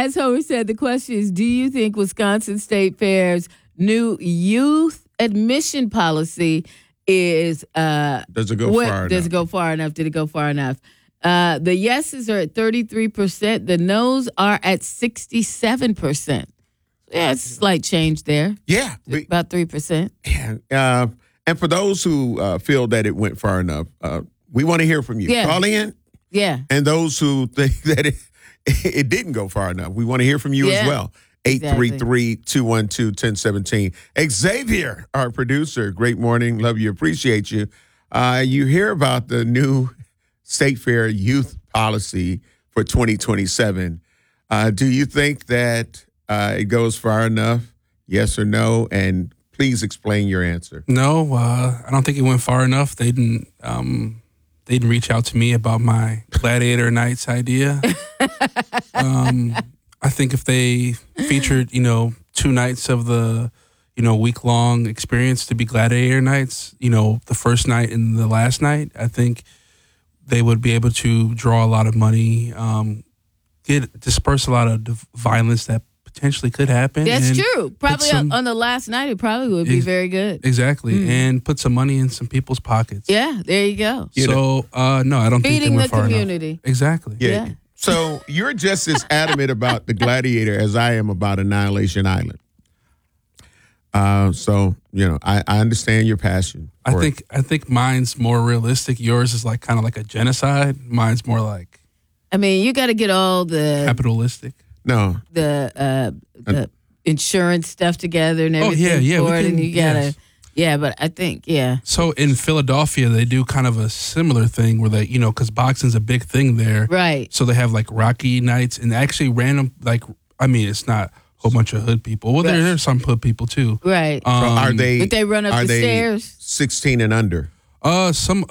as Homer said, the question is, do you think Wisconsin State Fair's new youth admission policy is does it go far enough? Does it go far enough? Did it go far enough? The yeses are at 33%. The noes are at 67%. Yeah, it's a slight change there. Yeah. About 3%. Yeah. And for those who feel that it went far enough, we want to hear from you. Yeah. Call in. Yeah. And those who think that it didn't go far enough, we want to hear from you as well. 833-212-1017. Xavier, our producer, great morning. Love you. Appreciate you. You hear about the new State Fair youth policy for 2027. Do you think that it goes far enough? Yes or no? And please explain your answer. No, I don't think it went far enough. They didn't reach out to me about my Gladiator Nights idea. I think if they featured, 2 nights of the, week-long experience to be Gladiator Nights, the first night and the last night, I think they would be able to draw a lot of money, disperse a lot of the violence that potentially could happen. That's true. Probably on the last night, it probably would be very good. Exactly. And put some money in some people's pockets. Yeah, there you go. So, no, I don't think they went far enough. Feeding the community. Exactly. Yeah. So you're just as adamant about the Gladiator as I am about Annihilation Island. So, I understand your passion. I think mine's more realistic. Yours is kind of like a genocide. Mine's more like... you got to get all the... Capitalistic. No. The insurance stuff together and everything for it. And you got to... Yeah, but I think, So in Philadelphia, they do kind of a similar thing where they, because boxing's a big thing there. Right. So they have Rocky nights and actually random, it's not a whole bunch of hood people. Well, there's some hood people too. Right. So are they? But they run up the stairs. 16 and under. I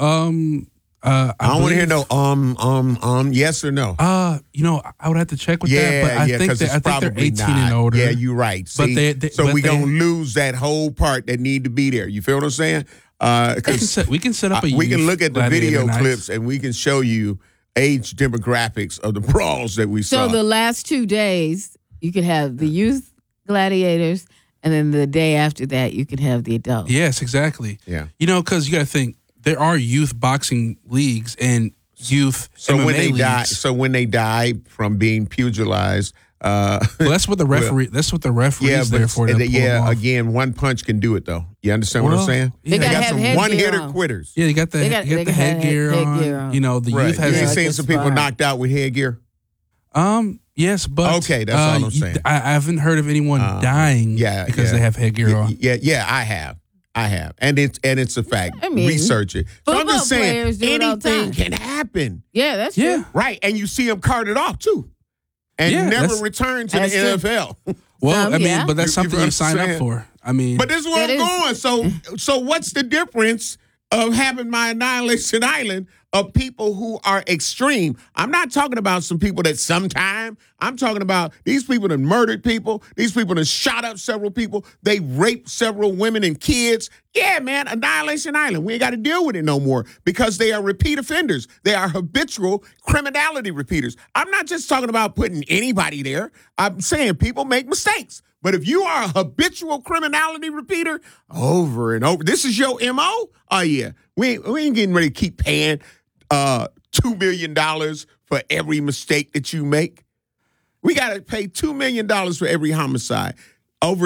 don't want to hear no yes or no. I would have to check with that, but I think they're 18 and older. Yeah, you're right. See? But so we're going to lose that whole part that need to be there. You feel what I'm saying? We can set up we can look at the video nights. clips and we can show you age demographics of the brawls that we saw. So the last 2 days, you could have the youth gladiators, and then the day after that, you could have the adults. Yes, exactly. Yeah. Because you got to think, there are youth boxing leagues and youth MMA leagues. When they die from being pugilized, well, that's what the referee. That's what the referee's there for. Again, one punch can do it though. You understand what I'm saying? They got some one-hitter quitters. Yeah, you got the headgear on. The youth has. You ain't seen some people knocked out with headgear? Yes, but okay, that's all I'm saying. I haven't heard of anyone dying because they have headgear on. Yeah, I have, and it's a fact. Research it. So I'm just saying, anything can happen. Yeah, that's true. Right, and you see them carted off too, and never return to the NFL. Well, but that's something you sign up for. But this is where I'm going. So what's the difference of having my Annihilation Island of people who are extreme? I'm not talking about some people that sometime. I'm talking about these people that murdered people. These people that shot up several people. They raped several women and kids. Yeah, man, Annihilation Island. We ain't got to deal with it no more because they are repeat offenders. They are habitual criminality repeaters. I'm not just talking about putting anybody there. I'm saying people make mistakes. But if you are a habitual criminality repeater over and over, this is your MO? Oh, yeah. We ain't getting ready to keep paying $2 million for every mistake that you make. We got to pay $2 million for every homicide. Over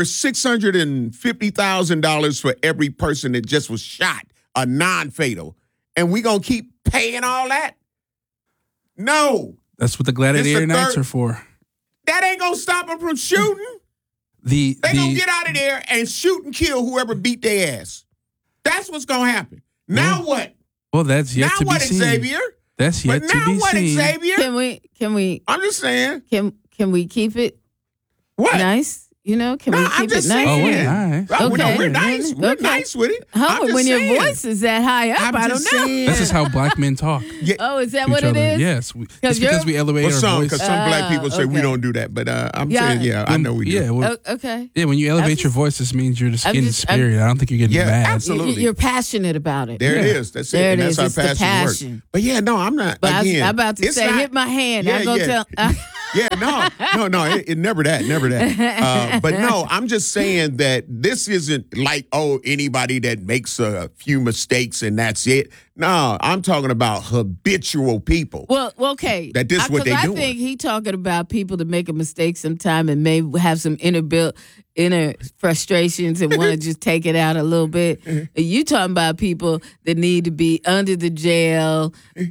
$650,000 for every person that just was shot, a non-fatal. And we going to keep paying all that? No. That's what the Gladiator Nights are for. That ain't going to stop them from shooting. They going to get out of there and shoot and kill whoever beat their ass. That's what's going to happen. Now what? Well, that's yet to be seen. Now what, Xavier? That's yet to be seen. Now what, Xavier? Can we? I'm just saying. Can we keep it nice? Can we keep it nice? Oh, we're nice. Okay. We're nice. We're nice with it. When your voice is that high up, I don't know. This is how black men talk. Oh, is that what it is? Yes. It's because we elevate our voice. Because some black people say we don't do that. But I'm saying, I know we do. Yeah, okay. Yeah, when you elevate your voice, this means you're just getting spirit. I don't think you're getting mad. Absolutely. You're passionate about it. There it is. That's it. And that's how passion works. But no, I'm not. But again, I'm about to say, hit my hand. I'm going to tell. Yeah, no, it never that. But no, I'm just saying that this isn't like, anybody that makes a few mistakes and that's it. No, I'm talking about habitual people. Well, okay. That this is what they do. I think he talking about people that make a mistake sometime and may have some inner frustrations and want to just take it out a little bit. You talking about people that need to be under the jail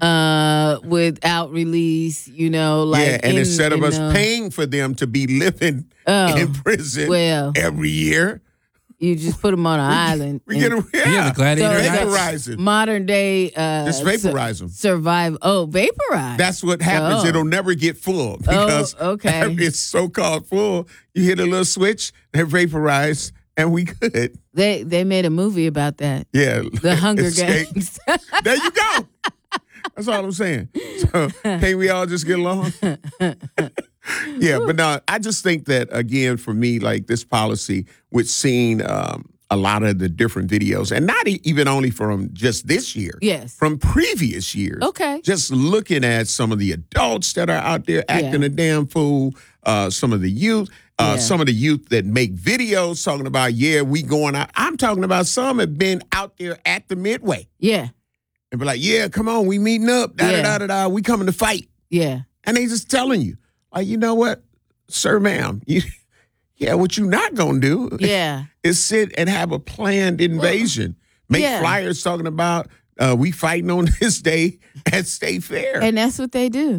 without release, and instead of us paying for them to be living in prison every year, you just put them on an island. We get them, the gladiator vaporize it. Modern day, just vaporize them. Survive. Oh, vaporize. That's what happens. It'll never get full because it's so called full. You hit a little switch, they vaporize, and we good. They made a movie about that. Yeah, The Hunger Games. There you go. That's all I'm saying. So can't we all just get along? Yeah, but no, I just think that, again, for me, like this policy, with seeing a lot of the different videos, and not even only from just this year, from previous years. Okay. Just looking at some of the adults that are out there acting a damn fool, some of the youth, some of the youth that make videos talking about, we going out. I'm talking about some have been out there at the Midway. Yeah. And be like, come on, we meeting up, we coming to fight. Yeah. And they just telling you, like, you know what, sir, ma'am, what you not going to do is sit and have a planned invasion. Make flyers talking about we fighting on this day at State Fair. And that's what they do.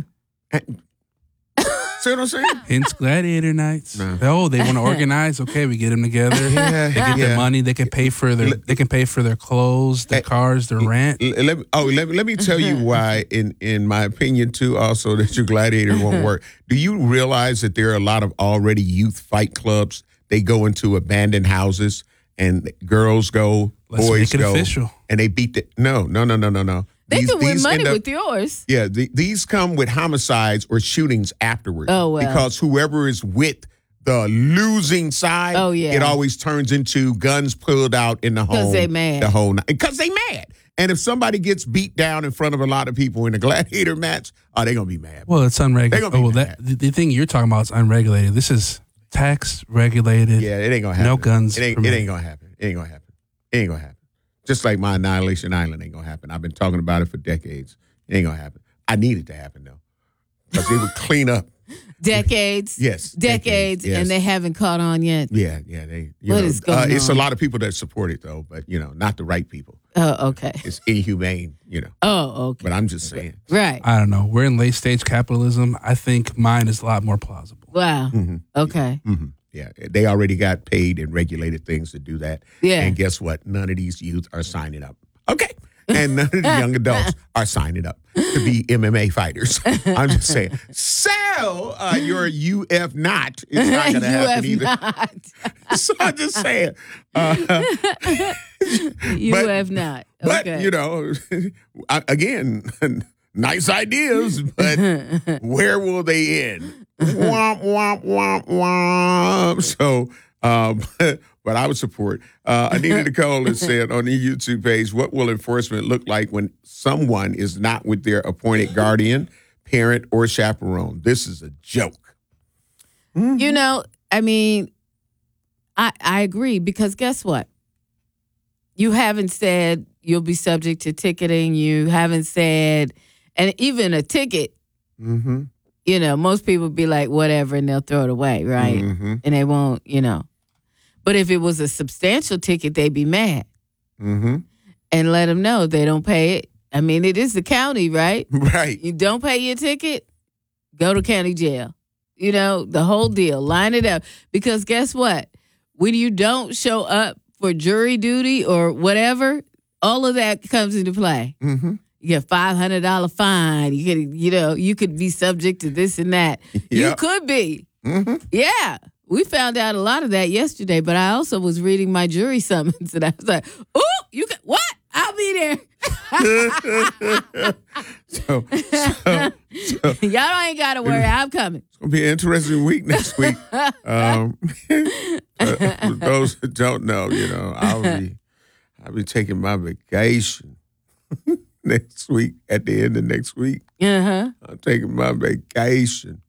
See what I'm saying? Hence gladiator nights. They want to organize. Okay, we get them together. They get their money. They can pay for their clothes, their cars, their rent. Let me tell you why, in my opinion, too, also that your gladiator won't work. Do you realize that there are a lot of already youth fight clubs? They go into abandoned houses and girls go, boys go, official. And they beat the no. They can win money with yours. Yeah, these come with homicides or shootings afterwards. Oh, well. Because whoever is with the losing side, it always turns into guns pulled out in the home. Because they mad. Because they mad. And if somebody gets beat down in front of a lot of people in a gladiator match, they're going to be mad. Well, it's unregulated. The thing you're talking about is unregulated. This is tax regulated. Yeah, it ain't going to happen. No guns. It ain't going to happen. It ain't going to happen. Just like my Annihilation Island ain't going to happen. I've been talking about it for decades. It ain't going to happen. I need it to happen, though. Because they would clean up. Decades. Yes. Decades, and they haven't caught on yet. Yeah. What is going on? It's a lot of people that support it, though, but, not the right people. Oh, okay. It's inhumane, Oh, okay. But I'm just saying. Right. I don't know. We're in late stage capitalism. I think mine is a lot more plausible. Wow. Mm-hmm. Okay. Mm-hmm. Yeah, they already got paid and regulated things to do that. Yeah. And guess what? None of these youth are signing up. Okay. And none of the young adults are signing up to be MMA fighters. I'm just saying. So, your UF not is not going to happen either. Not. So I'm just saying. UF not. Okay. But, again, nice ideas, but where will they end? Womp, womp, womp, womp. So, but I would support. Anita Nicole has said on the YouTube page, what will enforcement look like when someone is not with their appointed guardian, parent, or chaperone? This is a joke. Mm-hmm. I mean, I agree, because guess what? You haven't said you'll be subject to ticketing. You haven't said, and even a ticket, most people be like, whatever, and they'll throw it away, right? Mm-hmm. And they won't, But if it was a substantial ticket, they'd be mad. Mm-hmm. And let them know they don't pay it. I mean, it is the county, right? Right. You don't pay your ticket, go to county jail. The whole deal. Line it up. Because guess what? When you don't show up for jury duty or whatever, all of that comes into play. Mm-hmm. You get $500 fine. You could be subject to this and that. Yep. You could be. Mm-hmm. Yeah. We found out a lot of that yesterday, but I also was reading my jury summons, and I was like, ooh, what? I'll be there. So y'all ain't got to worry. I'm coming. It's going to be an interesting week next week. For those who don't know, I'll be taking my vacation next week, at the end of next week. Uh-huh. I'm taking my vacation.